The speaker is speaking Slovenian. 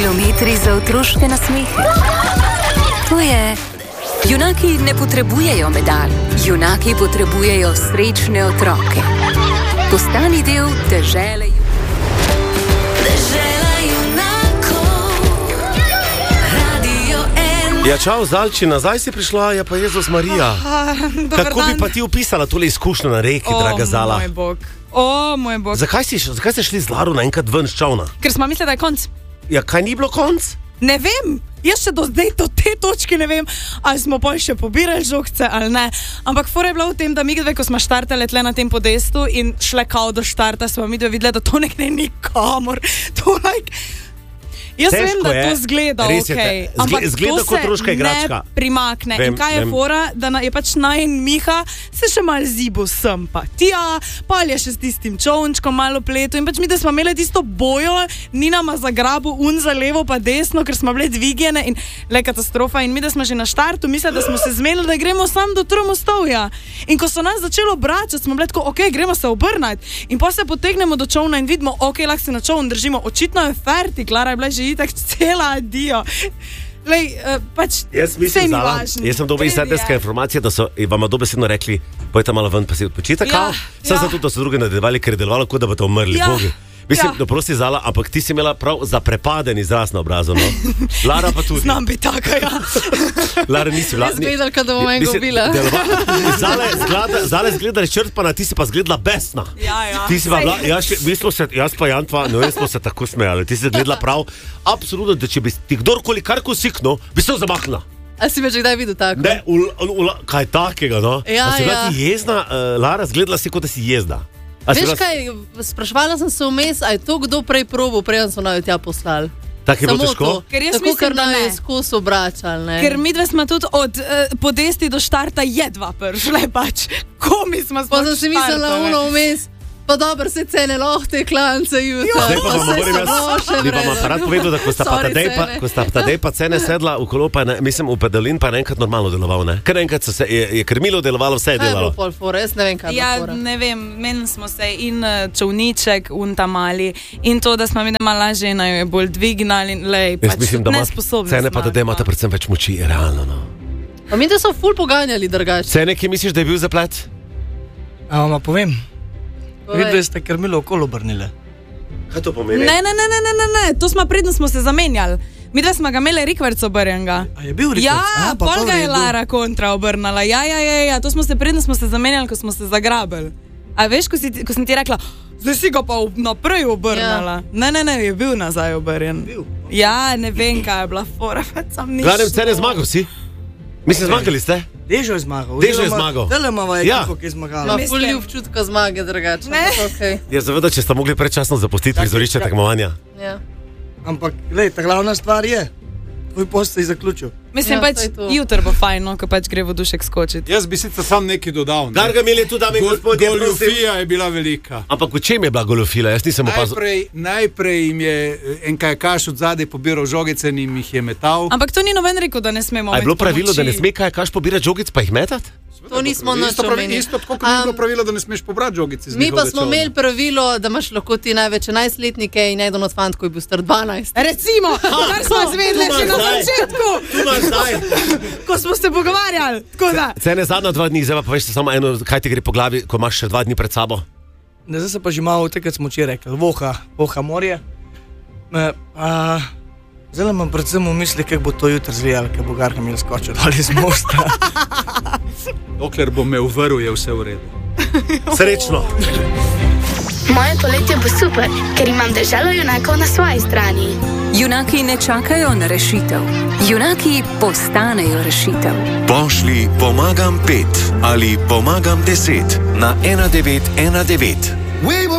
kilometri za otroške nasmehe. To je... Junaki ne potrebujejo medalj, junaki potrebujejo srečne otroke. Postani del dežele junakov. Radio N. Ja, čau, Zalči, nazaj si prišla, je pa Jezus Marija. Kako bi pa ti opisala tole izkušnjo na reki, draga Zala? Moj bog. Zakaj ste šli z Laro naenkrat ven s čovna? Ker smo mislili, da je konc. Ja, kaj ni bilo konc? Ne vem, jaz še do zdaj do te točke ne vem, ali smo pa še pobirali žogce ali ne. Ampak fora je bila v tem, da mi dve, ko smo štartali tle na tem podestu in šle kao do štarta, smo mi dve videli, da to ne gre nikamor. To jaz težko vem, da to zgleda okej, ampak zgleda to kot ruška igračka. Ne primakne. Vem, in kaj je fora, da je pač najin Miha se še mal zibo sem pa tja, pa je še s tistim čovnčkom malo pletu in pač mi, da smo imeli tisto bojo, ni nama zagrabil za levo pa desno, ker smo bile dvigene in le katastrofa in mi, da smo že na štartu mislili, da smo se zmenili, da gremo sam do Tromostovja. In ko so nas začelo obračati, smo bile tako, okej, gremo se obrnati in pa se potegnemo do čovna in vidimo, okej, lahko se na čovn držimo. Očitno je ferti, Klara je bila že itak cela adijo. Lej, pač vse ni važno. Jaz sem dobil izslednjske informacije, da so vama dobesedno rekli, pojte malo ven, pa si odpočite, kao. Samo zato, da so drugi nadaljevali, ker je delovalo, kot da boste umrli. Bogi. Mislim, doprosti Zala, ampak ti si imela prav zaprepaden izraz na obrazu, no? Lara pa tudi. Znam biti taka, ja. Lara nisi bila. Jaz gledal, kad bom enega ubila. Zala izgleda črpana, ti si pa zgledala besna. Ja. Ti si pa bila, jaz pa Jantva, no, jaz smo se tako smejali. Ti si gledala prav, absolutno, da če bi ti kdorkoli karko siknil, bi se zamaknila. A si me že kdaj videl tako? Ne, kaj takega, no? Ja, a si bila ti jezna, Lara, zgledala si, kot da si jezna. Veš kaj, spraševala sem se vmes, a je to kdo prej probil, preden so naj tja poslali. Tako je bilo težko? Tako, ker naj je skozi obračali, ne? Ker mi dve smo tudi od podesti do štarta jedva prišle pač. Komi smo sploh štartali. Pa sem si mislila vmes, pa dobro, se cene lahte klance jutra. Zdaj pa bi vam aparat povedal, da ko sta Tadej pa cene sedla v kolo, pa mislim v pedalin, pa je enkrat normalno deloval, ne? Ker enkrat je krmilo delovalo, vse je delalo. Kaj je bilo pol fora, jaz ne vem, kaj je bilo fora. Ja, ne vem, menili smo se in čovniček, ta mali, in to, da smo mi da mala žena, jo je bolj dvignali in lej, pač nesposobni. Cene pa Tadej imate predvsem več moči, realno, no. Pa mi da so ful poganjali drugače. Cene, ki misliš, da je bil zaplet? A vam povem. Vidve ste krmilo okolo obrnile. Kaj to pomeni? Ne, to smo predno smo se zamenjali. Mi dve smo ga imeli rikverc obrnjenega. A je bil rikverc? Ja, pol ga je Lara kontra obrnala. Ja, to smo se predno smo se zamenjali, ko smo se zagrabili. A veš, ko sem ti rekla, zdaj si ga pa naprej obrnala. Ja. Ne, je bil nazaj obrnjen. Ja, ne vem, kaj je bila fora, sam nič. Gledam, Cene zmagal si? Mislim, zmagali ste? Dežo je zmagal. Delemava je ekipo, ki je zmagala. Ma ful občutka zmage drugače. Okay. Ja, zaveda, če sta mogli predčasno zapustiti prizorišče tekmovanja. Ja. Ampak, glej, ta glavna stvar je, tvoj post se je zaključil. Mislim, pač jutr bo fajno, ko pač gre vodušek skočiti. Jaz bi sicer sam nekaj dodal. Gargamel je tu, dame in gospodje. Goljufija je bila velika. Ampak v čem je bila goljufija? Jaz nisem opazil. Najprej jim je en kajakaš od zadaj pobiral žogice in jim jih je metal. Ampak to ni noben rekel, da ne smemo. A je bilo pravilo, da ne sme kajakaš pobirati žogic pa jih metati? To nismo nič omenili. Isto tako, kot ni bilo pravilo, da ne smeš pobrati žogice. Mi pa smo imeli pravilo, da imaš lahko ti največ 11-letnike in eden od fantkov je bil star 12. Recimo, kar smo zvedeli že na začetku. Tu imaš zdaj. Ko smo se pogovarjali. Cene zadnja 2 dni, zdaj pa veš samo eno, kaj ti gre po glavi, ko imaš še 2 dni pred sabo. Zdaj se pa že malo takrat smo včeraj rekli, voha morje. Zdaj imam predvsem v misli, kako bo to jutri zlijalo, ker bo Gargamel skočil dol iz mosta. Dokler bo me uvrl, je vse v redu. Srečno. Moje poletje bo super, ker imam deželo junakov na svoji strani. Junaki ne čakajo na rešitev. Junaki postanejo rešitev. Pošli pomagam 5 ali pomagam 10 na 1919.